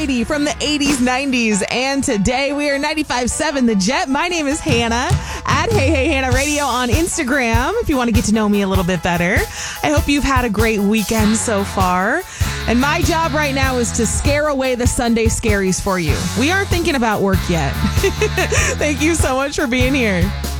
variety from the 80s, 90s, and today we are 95.7 The Jet. My name is Hannah at Hey Hannah Radio on Instagram if you want to get to know me a little bit better. I hope you've had a great weekend so far. And my job right now is to scare away the Sunday scaries for you. We aren't thinking about work yet. Thank you so much for being here.